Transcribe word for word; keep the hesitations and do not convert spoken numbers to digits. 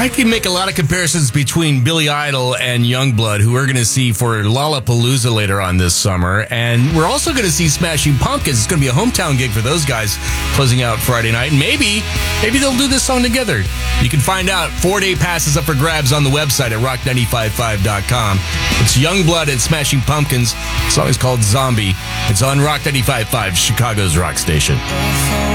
I can make a lot of comparisons between Billy Idol and Youngblood, who we're going to see for Lollapalooza later on this summer. And we're also going to see Smashing Pumpkins. It's going to be a hometown gig for those guys closing out Friday night. And maybe, maybe they'll do this song together. You can find out. Four-day passes up for grabs on the website at rock nine five five dot com. It's Youngblood and Smashing Pumpkins. The song is called Zombie. It's on Rock ninety-five point five, Chicago's rock station.